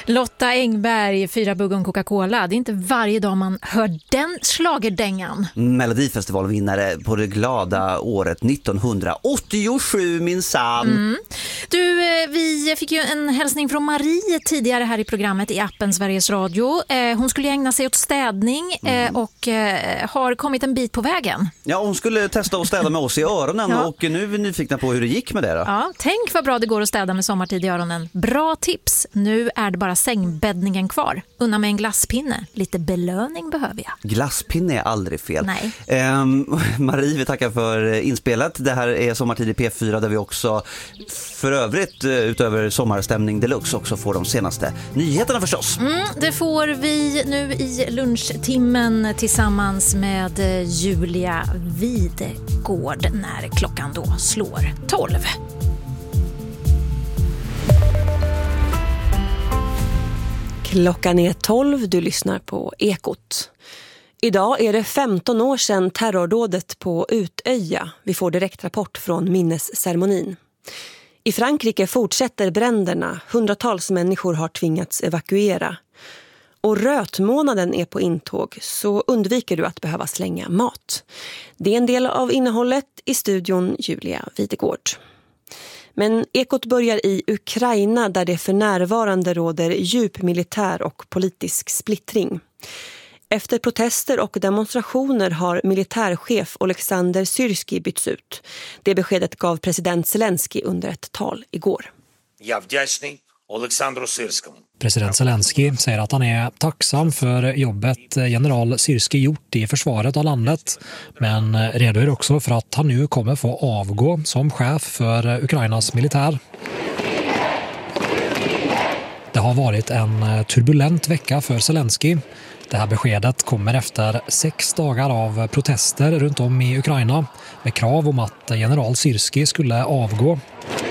Lotta Engberg, 4 bugg om Coca-Cola. Det är inte varje dag man hör den schlagerdängan. Melodifestivalvinnare på det glada året 1987 minsann. Du, vi fick ju en hälsning från Marie tidigare här i programmet i appen Sveriges Radio. Hon skulle ägna sig åt städning och har kommit en bit på vägen. Ja, hon skulle testa att städa med oss i öronen och nu är vi nyfikna på hur det gick med det då. Ja, tänk vad bra det går att städa med sommartid i öronen. Bra tips. Nu är det bara sängbäddningen kvar. Unna med en glasspinne. Lite belöning behöver jag. Glasspinne är aldrig fel. Nej. Marie, vi tackar för inspelat. Det här är Sommartid i P4 där vi också för övrigt utöver sommarstämning deluxe också får de senaste nyheterna förstås. Det får vi nu i lunchtimmen tillsammans med Julia Videgård när klockan då slår 12. Klockan är 12, du lyssnar på Ekot. Idag är det 15 år sedan terrordådet på Utöja. Vi får direktrapport från minnesceremonin. I Frankrike fortsätter bränderna. Hundratals människor har tvingats evakuera. Och rötmånaden är på intåg, så undviker du att behöva slänga mat. Det är en del av innehållet i studion Julia Videgård. Men Ekot börjar i Ukraina där det för närvarande råder djup militär och politisk splittring. Efter protester och demonstrationer har militärchef Oleksandr Syrskij bytts ut. Det beskedet gav president Zelensky under ett tal igår. President Zelensky säger att han är tacksam för jobbet general Syrskij gjort i försvaret av landet, men redogör också för att han nu kommer få avgå som chef för Ukrainas militär. Det har varit en turbulent vecka för Zelensky. Det här beskedet kommer efter 6 dagar av protester runt om i Ukraina med krav om att general Syrskij skulle avgå.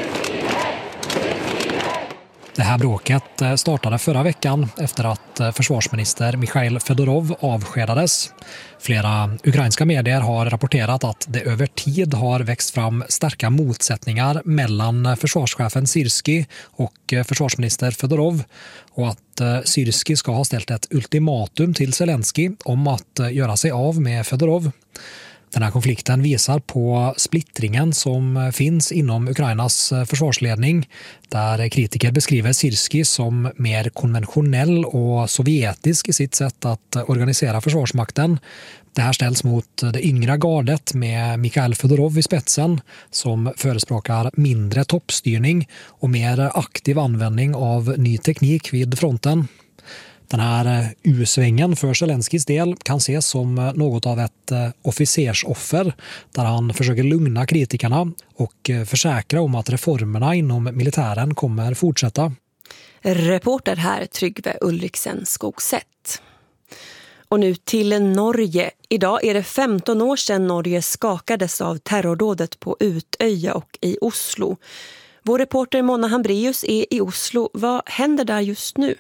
Det här bråket startade förra veckan efter att försvarsminister Mikhail Fedorov avskedades. Flera ukrainska medier har rapporterat att det över tid har växt fram starka motsättningar mellan försvarschefen Syrskij och försvarsminister Fedorov och att Syrskij ska ha ställt ett ultimatum till Zelensky om att göra sig av med Fedorov. Den här konflikten visar på splittringen som finns inom Ukrainas försvarsledning, där kritiker beskriver Syrskij som mer konventionell och sovjetisk i sitt sätt att organisera försvarsmakten. Det här ställs mot det yngre gardet med Mikhail Fedorov i spetsen som förespråkar mindre toppstyrning och mer aktiv användning av ny teknik vid fronten. Den här U-svängen för Zelenskys del kan ses som något av ett officersoffer där han försöker lugna kritikerna och försäkra om att reformerna inom militären kommer fortsätta. Reporter här Tryggve Ulriksen Skogsätt. Och nu till Norge. Idag är det 15 år sedan Norge skakades av terrordådet på Utöja och i Oslo. Vår reporter Mona Hambreus är i Oslo. Vad händer där just nu?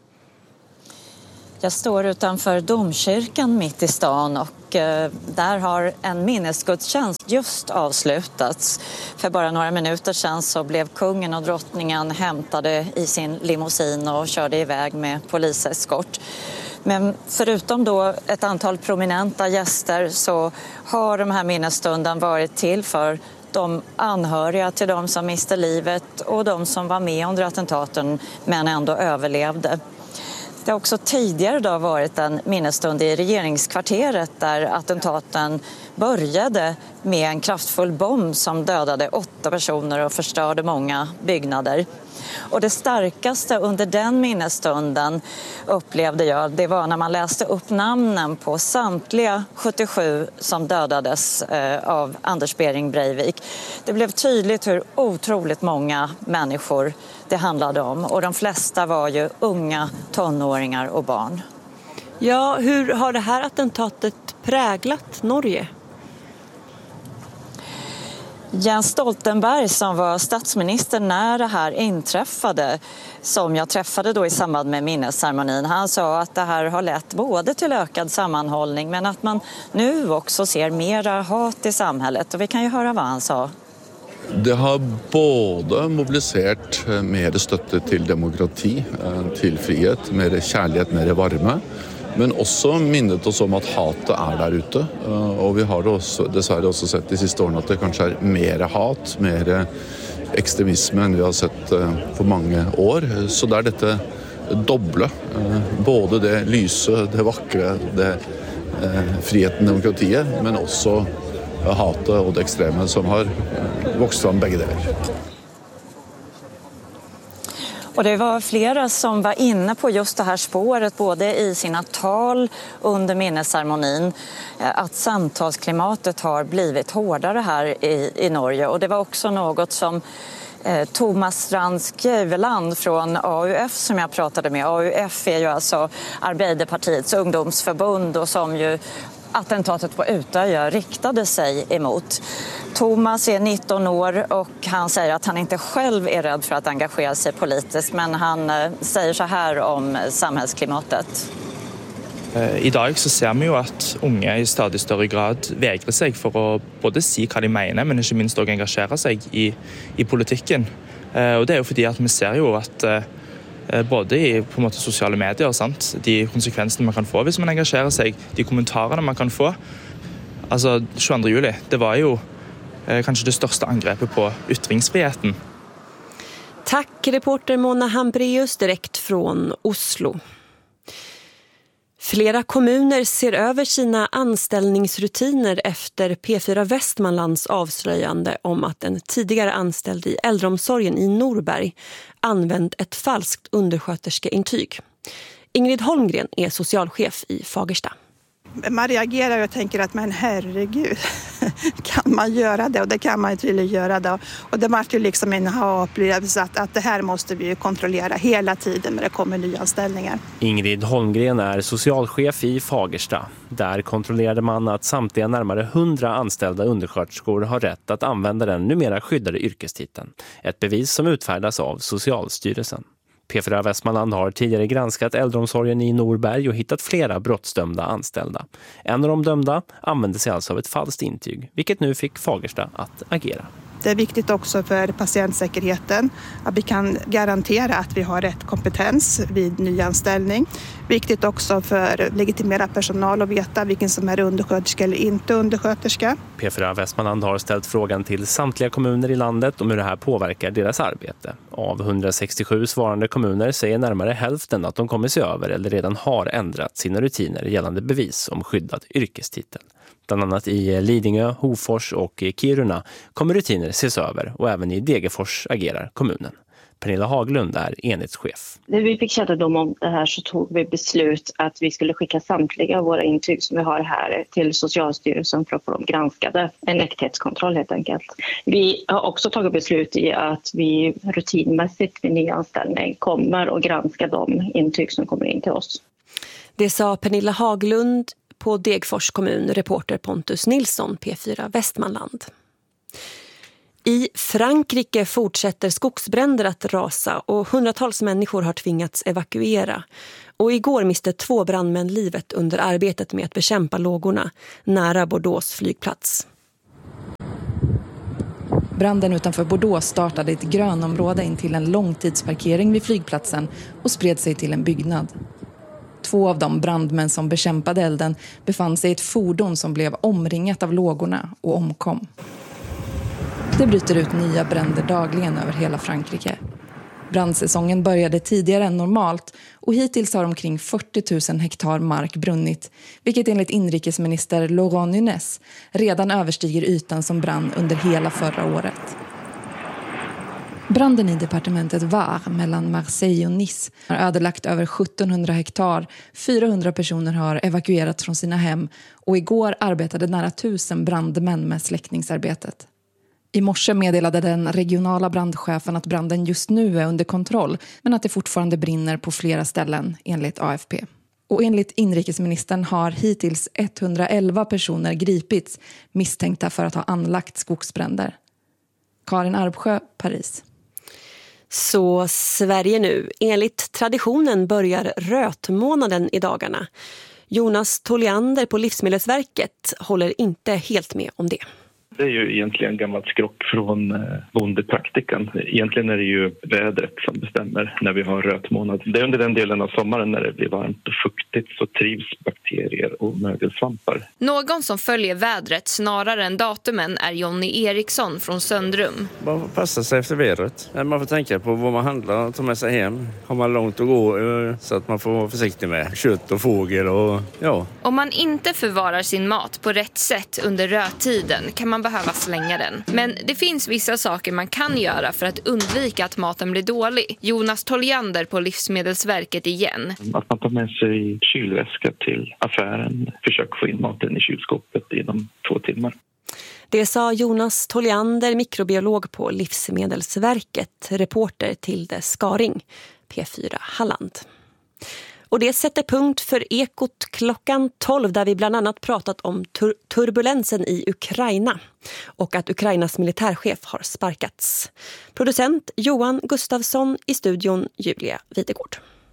Jag står utanför domkyrkan mitt i stan och där har en minnesgudstjänst just avslutats. För bara några minuter sedan så blev kungen och drottningen hämtade i sin limousin och körde iväg med poliseskort. Men förutom då ett antal prominenta gäster så har de här minnesstunden varit till för de anhöriga till de som miste livet och de som var med under attentaten men ändå överlevde. Det har också tidigare då varit en minnesstund i regeringskvarteret där attentaten började med en kraftfull bomb som dödade 8 personer och förstörde många byggnader. Och det starkaste under den minnesstunden upplevde jag, det var när man läste upp namnen på samtliga 77 som dödades av Anders Behring Breivik. Det blev tydligt hur otroligt många människor det handlade om och de flesta var ju unga tonåringar och barn. Ja, hur har det här attentatet präglat Norge? Jens Stoltenberg som var statsminister när det här inträffade, som jag träffade då i samband med minnesceremonin, han sa att det här har lett både till ökad sammanhållning men att man nu också ser mera hat i samhället och vi kan ju höra vad han sa. Det har både mobiliserat mer stöd till demokrati, till frihet, mer kärlek, mer värme. Men också minnet oss om att hatet är där ute. Och vi har också, dessvärre också sett de sista åren att det kanske är mer hat, mer extremism än vi har sett för många år. Så där är detta dubbla. Både det lyse, det vackra, det friheten, demokratiet, men också hatet och det extrema som har vuxit fram bägge delar. Och det var flera som var inne på just det här spåret, både i sina tal under minnesceremonin, att samtalsklimatet har blivit hårdare här i Norge. Och det var också något som Thomas Strand-Skjæveland från AUF som jag pratade med. AUF är ju alltså Arbeiderpartiets ungdomsförbund och som ju attentatet på Utöja riktade sig emot. Thomas är 19 år och han säger att han inte själv är rädd för att engagera sig politiskt, men han säger så här om samhällsklimatet. Idag så ser vi ju att unga i stadigt större grad vägrar sig för att både säga vad de menar men inte minst också engagera sig i politiken. Och det är ju för att vi ser ju att både i på något sociala medier, sant? De konsekvenserna man kan få hvis man engagerar sig, de kommentarerna man kan få. Alltså 22. juli, det var ju kanske det största angreppet på ytringsfriheten. Tack reporter Mona Hambreus direkt från Oslo. Flera kommuner ser över sina anställningsrutiner efter P4 Västmanlands avslöjande om att en tidigare anställd i äldreomsorgen i Norberg använt ett falskt undersköterskeintyg. Ingrid Holmgren är socialchef i Fagersta. Man reagerar och tänker att men herregud, kan man göra det? Och det kan man ju tydligen göra då. Och det var ju liksom en upplevelse att det här måste vi ju kontrollera hela tiden när det kommer nyanställningar. Ingrid Holmgren är socialchef i Fagersta. Där kontrollerade man att samtliga närmare 100 anställda undersköterskor har rätt att använda den numera skyddade yrkestiteln. Ett bevis som utfärdas av Socialstyrelsen. P4 Västmanland har tidigare granskat äldreomsorgen i Norberg och hittat flera brottsdömda anställda. En av de dömda använde sig alltså av ett falskt intyg, vilket nu fick Fagersta att agera. Det är viktigt också för patientsäkerheten att vi kan garantera att vi har rätt kompetens vid nyanställning. Viktigt också för legitimerad personal att veta vilken som är undersköterska eller inte undersköterska. P4 Västmanland har ställt frågan till samtliga kommuner i landet om hur det här påverkar deras arbete. Av 167 svarande kommuner säger närmare hälften att de kommer se över eller redan har ändrat sina rutiner gällande bevis om skyddad yrkestitel. Bland annat i Lidingö, Hofors och Kiruna kommer rutiner ses över och även i Degerfors agerar kommunen. Pernilla Haglund är enhetschef. När vi fick kännedom om det här så tog vi beslut att vi skulle skicka samtliga våra intyg som vi har här till Socialstyrelsen för att få dem granskade. En äkthetskontroll helt enkelt. Vi har också tagit beslut i att vi rutinmässigt vid nyanställning kommer att granska de intyg som kommer in till oss. Det sa Pernilla Haglund på Degerfors kommun, reporter Pontus Nilsson, P4 Västmanland. I Frankrike fortsätter skogsbränder att rasa och hundratals människor har tvingats evakuera. Och igår miste 2 brandmän livet under arbetet med att bekämpa lågorna nära Bordeaux flygplats. Branden utanför Bordeaux startade i ett grönområde in till en långtidsparkering vid flygplatsen och spred sig till en byggnad. 2 av de brandmän som bekämpade elden befann sig i ett fordon som blev omringat av lågorna och omkom. Det bryter ut nya bränder dagligen över hela Frankrike. Brandsäsongen började tidigare än normalt och hittills har omkring 40 000 hektar mark brunnit, vilket enligt inrikesminister Laurent Nunez redan överstiger ytan som brann under hela förra året. Branden i departementet Var mellan Marseille och Nice har ödelagt över 1700 hektar. 400 personer har evakuerats från sina hem och igår arbetade nära 1000 brandmän med släckningsarbetet. I morse meddelade den regionala brandchefen att branden just nu är under kontroll men att det fortfarande brinner på flera ställen enligt AFP. Och enligt inrikesministern har hittills 111 personer gripits misstänkta för att ha anlagt skogsbränder. Karin Arbsjö, Paris. Så Sverige nu. Enligt traditionen börjar rötmånaden i dagarna. Jonas Toliander på Livsmedelsverket håller inte helt med om det. Det är ju egentligen gammalt skrock från bondepraktikan. Egentligen är det ju vädret som bestämmer när vi har röt månad. Det är under den delen av sommaren när det blir varmt och fuktigt så trivs bakterier och mögelsvampar. Någon som följer vädret snarare än datumen är Jonny Eriksson från Söndrum. Man får passa sig efter vädret. Man får tänka på vad man handlar och ta med sig hem. Har man långt att gå så att man får vara försiktig med kött och fågel och ja. Om man inte förvarar sin mat på rätt sätt under röttiden kan man behöva slänga den. Men det finns vissa saker man kan göra för att undvika att maten blir dålig. Jonas Toljander på Livsmedelsverket igen. Att man tar med sig kylväska till affären. Försök få in maten i kylskåpet inom 2 timmar. Det sa Jonas Toljander, mikrobiolog på Livsmedelsverket, reporter till Skaring, P4 Halland. Och det sätter punkt för Ekot klockan 12 där vi bland annat pratat om turbulensen i Ukraina och att Ukrainas militärchef har sparkats. Producent Johan Gustafsson, i studion Julia Videgård.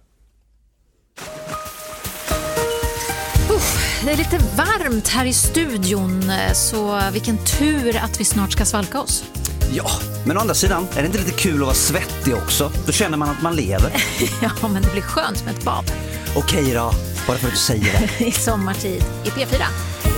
Det är lite varmt här i studion, så vilken tur att vi snart ska svalka oss. Ja, men å andra sidan är det inte lite kul att vara svettig också? Då känner man att man lever. Ja, men det blir skönt med ett bad. Okej då, bara för att du säger det. I sommartid i P4.